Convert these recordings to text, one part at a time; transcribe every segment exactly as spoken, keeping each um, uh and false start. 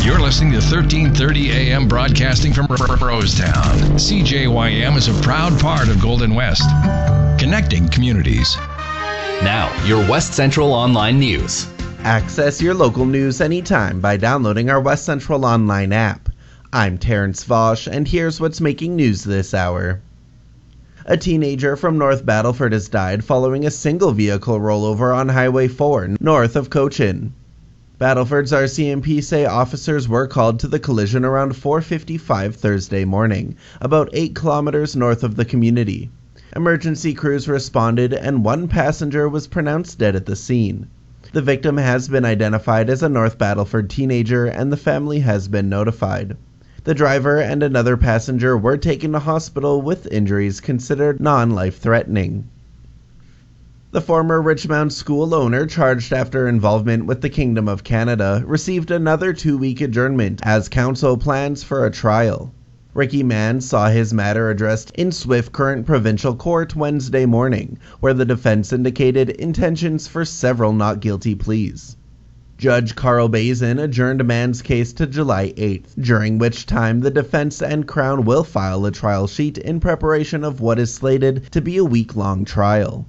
You're listening to thirteen thirty A M broadcasting from Rosetown. C J Y M is a proud part of Golden West, connecting communities. Now, your West Central Online News. Access your local news anytime by downloading our West Central Online app. I'm Terrence Vosch, and here's what's making news this hour. A teenager from North Battleford has died following a single vehicle rollover on Highway four, north of Cochin. Battleford's R C M P say officers were called to the collision around four fifty-five Thursday morning, about eight kilometers north of the community. Emergency crews responded and one passenger was pronounced dead at the scene. The victim has been identified as a North Battleford teenager and the family has been notified. The driver and another passenger were taken to hospital with injuries considered non-life-threatening. The former Richmond school owner charged after involvement with the Kingdom of Canada received another two-week adjournment as council plans for a trial. Ricky Mann saw his matter addressed in Swift Current Provincial Court Wednesday morning, where the defense indicated intentions for several not guilty pleas. Judge Carl Bazin adjourned Mann's case to July eighth, during which time the defense and Crown will file a trial sheet in preparation of what is slated to be a week-long trial.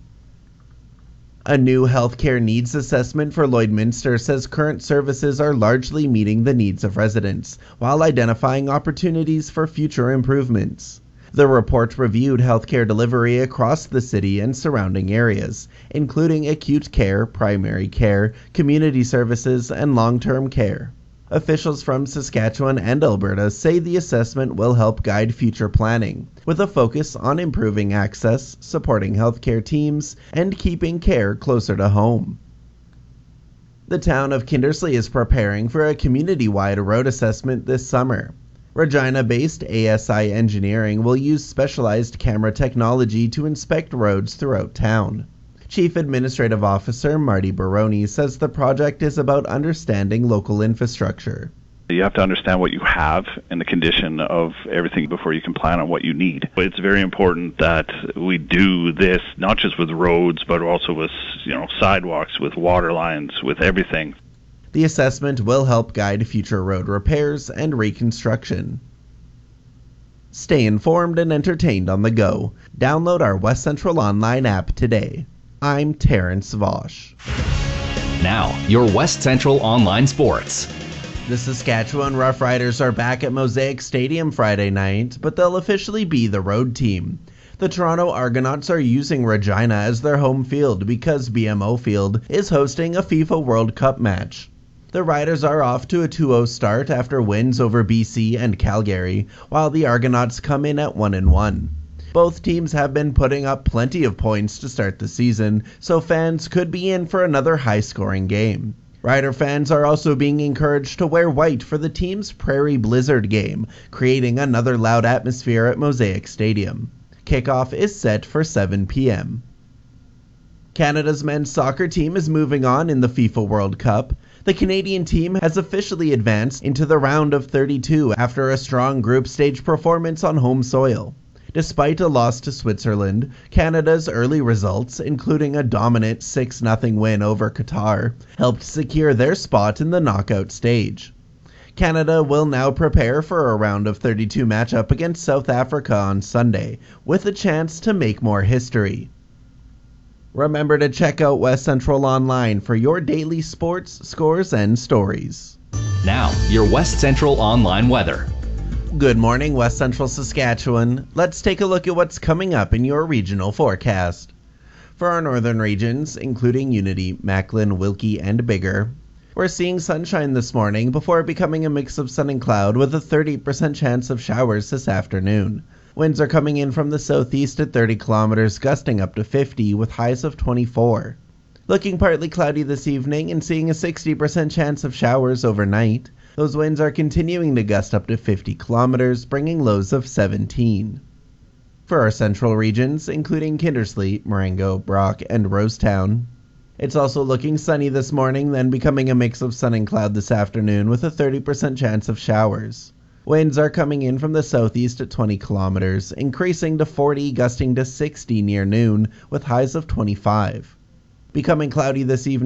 A new healthcare needs assessment for Lloydminster says current services are largely meeting the needs of residents, while identifying opportunities for future improvements. The report reviewed healthcare delivery across the city and surrounding areas, including acute care, primary care, community services, and long-term care. Officials from Saskatchewan and Alberta say the assessment will help guide future planning, with a focus on improving access, supporting healthcare teams, and keeping care closer to home. The town of Kindersley is preparing for a community-wide road assessment this summer. Regina-based A S I Engineering will use specialized camera technology to inspect roads throughout town. Chief Administrative Officer Marty Baroni says the project is about understanding local infrastructure. You have to understand what you have and the condition of everything before you can plan on what you need. But it's very important that we do this not just with roads, but also with, you know, sidewalks, with water lines, with everything. The assessment will help guide future road repairs and reconstruction. Stay informed and entertained on the go. Download our West Central Online app today. I'm Terrence Vosch. Now, your West Central Online Sports. The Saskatchewan Roughriders are back at Mosaic Stadium Friday night, but they'll officially be the road team. The Toronto Argonauts are using Regina as their home field because B M O Field is hosting a FIFA World Cup match. The Riders are off to a two oh start after wins over B C and Calgary, while the Argonauts come in at one and one. Both teams have been putting up plenty of points to start the season, so fans could be in for another high-scoring game. Rider fans are also being encouraged to wear white for the team's Prairie Blizzard game, creating another loud atmosphere at Mosaic Stadium. Kickoff is set for seven p.m. Canada's men's soccer team is moving on in the FIFA World Cup. The Canadian team has officially advanced into the round of thirty-two after a strong group stage performance on home soil. Despite a loss to Switzerland, Canada's early results, including a dominant six nothing win over Qatar, helped secure their spot in the knockout stage. Canada will now prepare for a round of thirty-two matchup against South Africa on Sunday, with a chance to make more history. Remember to check out West Central Online for your daily sports, scores, and stories. Now, your West Central Online weather. Good morning, West Central Saskatchewan. Let's take a look at what's coming up in your regional forecast. For our northern regions, including Unity, Macklin, Wilkie, and Biggar, we're seeing sunshine this morning before becoming a mix of sun and cloud with a thirty percent chance of showers this afternoon. Winds are coming in from the southeast at thirty kilometers, gusting up to fifty with highs of twenty-four. Looking partly cloudy this evening and seeing a sixty percent chance of showers overnight. Those winds are continuing to gust up to fifty kilometers, bringing lows of seventeen. For our central regions, including Kindersley, Marengo, Brock, and Rosetown, it's also looking sunny this morning, then becoming a mix of sun and cloud this afternoon with a thirty percent chance of showers. Winds are coming in from the southeast at twenty kilometers, increasing to forty, gusting to sixty near noon, with highs of twenty-five. Becoming cloudy this evening